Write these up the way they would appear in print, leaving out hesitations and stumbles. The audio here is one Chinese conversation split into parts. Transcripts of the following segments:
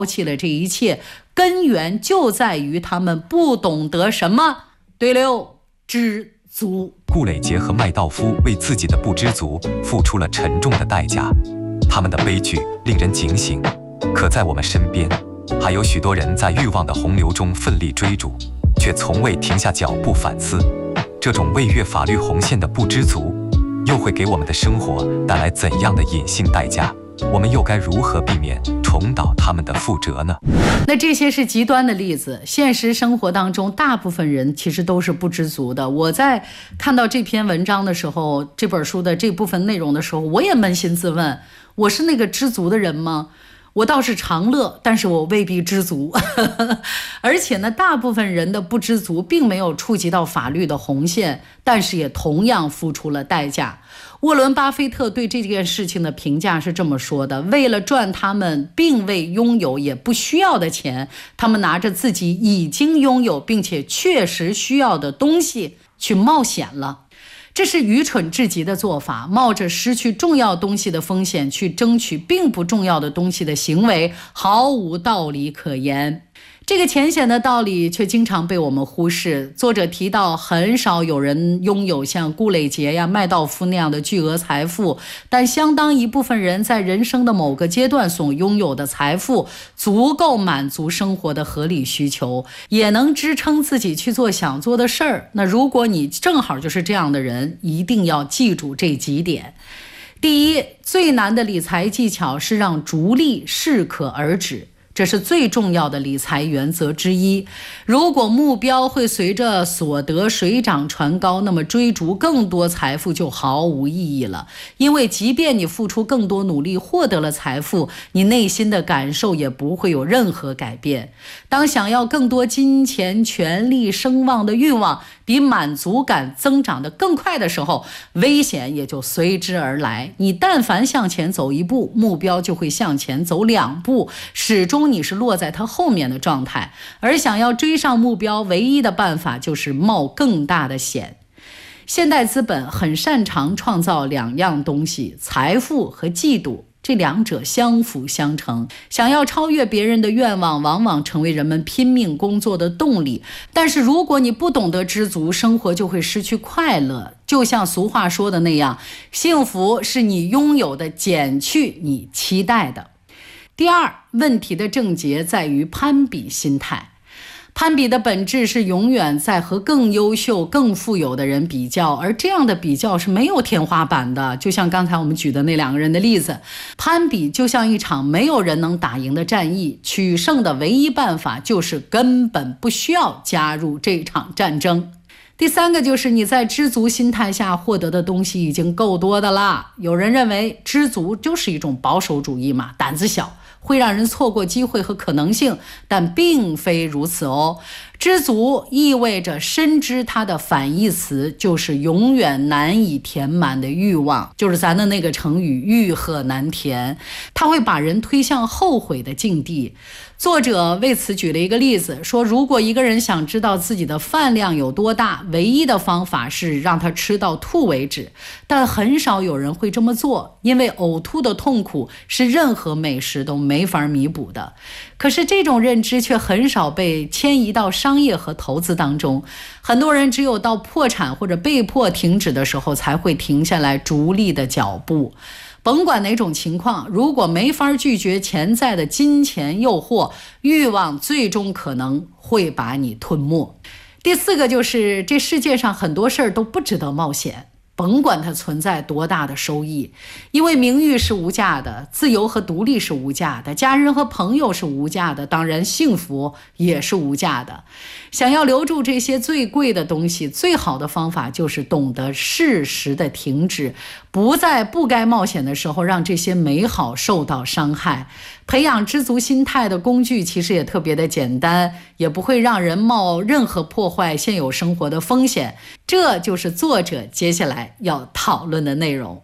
弃了这一切，根源就在于他们不懂得什么？对了，知足。 顾磊杰和麦道夫为自己的不知足付出了沉重的代价，他们的悲剧令人警醒。可在我们身边，还有许多人在欲望的洪流中奋力追逐，却从未停下脚步反思。这种未越法律红线的不知足，又会给我们的生活带来怎样的隐性代价？我们又该如何避免重蹈他们的覆辙呢？ 那这些是极端的例子，现实生活当中大部分人其实都是不知足的。我在看到这篇文章的时候，这本书的这部分内容的时候，我也扪心自问，我是那个知足的人吗？我倒是常乐，但是我未必知足。而且呢，大部分人的不知足并没有触及到法律的红线，但是也同样付出了代价。沃伦·巴菲特对这件事情的评价是这么说的：为了赚他们并未拥有也不需要的钱，他们拿着自己已经拥有并且确实需要的东西去冒险了。这是愚蠢至极的做法，冒着失去重要东西的风险去争取并不重要的东西的行为毫无道理可言。这个浅显的道理却经常被我们忽视。作者提到，很少有人拥有像顾磊杰呀、麦道夫那样的巨额财富，但相当一部分人在人生的某个阶段所拥有的财富足够满足生活的合理需求，也能支撑自己去做想做的事儿。那如果你正好就是这样的人，一定要记住这几点。第一，最难的理财技巧是让逐利适可而止，这是最重要的理财原则之一。如果目标会随着所得水涨船高，那么追逐更多财富就毫无意义了。因为即便你付出更多努力获得了财富，你内心的感受也不会有任何改变。当想要更多金钱、权力、声望的欲望比满足感增长得更快的时候，危险也就随之而来。你但凡向前走一步，目标就会向前走2步，始终你是落在它后面的状态。而想要追上目标，唯一的办法就是冒更大的险。现代资本很擅长创造2样东西，财富和嫉妒。这2者相辅相成，想要超越别人的愿望往往成为人们拼命工作的动力。但是如果你不懂得知足，生活就会失去快乐。就像俗话说的那样，幸福是你拥有的减去你期待的。第二，问题的症结在于攀比心态。攀比的本质是永远在和更优秀、更富有的人比较，而这样的比较是没有天花板的。就像刚才我们举的那2个人的例子，攀比就像一场没有人能打赢的战役，取胜的唯一办法就是根本不需要加入这场战争。第3个就是你在知足心态下获得的东西已经够多的啦。有人认为知足就是一种保守主义嘛，胆子小，会让人错过机会和可能性，但并非如此哦。知足意味着深知它的反义词就是永远难以填满的欲望，就是咱的那个成语欲壑难填，它会把人推向后悔的境地。作者为此举了一个例子，说如果一个人想知道自己的饭量有多大，唯一的方法是让他吃到吐为止，但很少有人会这么做，因为呕吐的痛苦是任何美食都没法弥补的。可是这种认知却很少被迁移到商业和投资当中，很多人只有到破产或者被迫停止的时候才会停下来逐利的脚步。甭管哪种情况，如果没法拒绝潜在的金钱诱惑，欲望最终可能会把你吞没。第4个就是这世界上很多事儿都不值得冒险，甭管它存在多大的收益，因为名誉是无价的，自由和独立是无价的，家人和朋友是无价的，当然幸福也是无价的。想要留住这些最贵的东西，最好的方法就是懂得适时的停止，不在不该冒险的时候让这些美好受到伤害。培养知足心态的工具其实也特别的简单，也不会让人冒任何破坏现有生活的风险。这就是作者接下来要讨论的内容。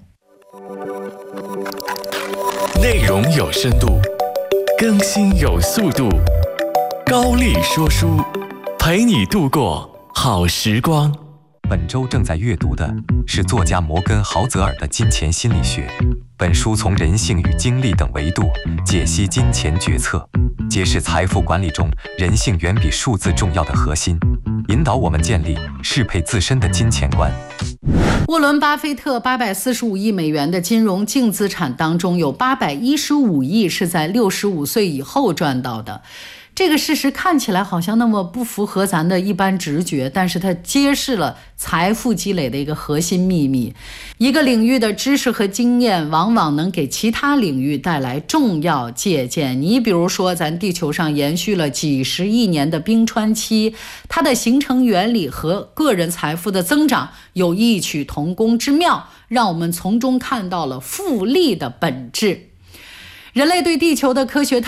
内容有深度，更新有速度，高力说书，陪你度过好时光。 本周正在阅读的是作家摩根·豪泽尔的《金钱心理学》。本书从人性与经历等维度解析金钱决策， 揭示财富管理中人性远比数字重要的核心，引导我们建立适配自身的金钱观。 沃伦·巴菲特845亿美元的金融净资产当中，有815亿是在65岁以后赚到的。这个事实看起来好像那么不符合咱的一般直觉，但是它揭示了财富积累的一个核心秘密。一个领域的知识和经验往往能给其他领域带来重要借鉴。你比如说，咱地球上延续了几十亿年的冰川期，它的形成原理和个人财富的增长有异曲同工之妙，让我们从中看到了复利的本质。人类对地球的科学